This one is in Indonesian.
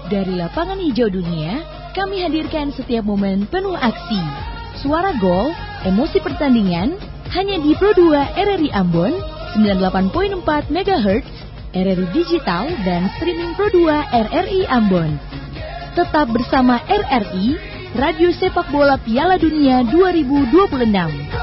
Dari lapangan hijau dunia, kami hadirkan setiap momen penuh aksi. Suara gol, emosi pertandingan, hanya di Pro 2 RRI Ambon, 98.4 MHz, RRI Digital, dan streaming Pro 2 RRI Ambon. Tetap bersama RRI, Radio Sepak Bola Piala Dunia 2026.